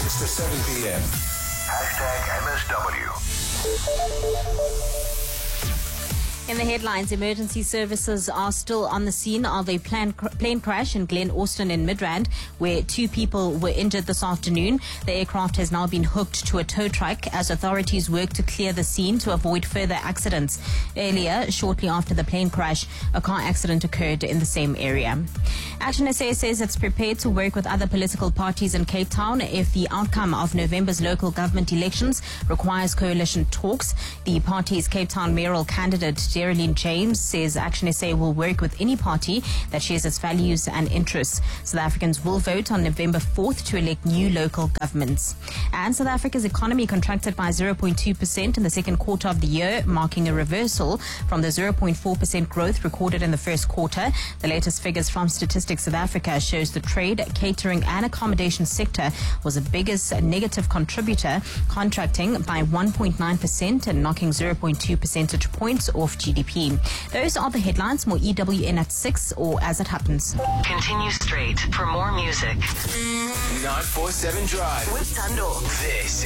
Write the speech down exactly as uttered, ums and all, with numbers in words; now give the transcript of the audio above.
six to seven p.m. Hashtag M S W. In the headlines, emergency services are still on the scene of a plane, cr- plane crash in Glen Austin in Midrand, where two people were injured this afternoon. The aircraft has now been hooked to a tow truck as authorities work to clear the scene to avoid further accidents. Earlier, shortly after the plane crash, a car accident occurred in the same area. Action S A says it's prepared to work with other political parties in Cape Town if the outcome of November's local government elections requires coalition talks. The party's Cape Town mayoral candidate, Geraldine James, says Action S A will work with any party that shares its values and interests. South Africans will vote on November fourth to elect new local governments. And South Africa's economy contracted by zero point two percent in the second quarter of the year, marking a reversal from the zero point four percent growth recorded in the first quarter. The latest figures from Statistics South Africa shows the trade, catering and accommodation sector was the biggest negative contributor, contracting by one point nine percent and knocking zero point two percentage points off G D P. Those are the headlines. More E W N at six or as it happens. Continue straight for more music. nine four seven Drive With Tando. This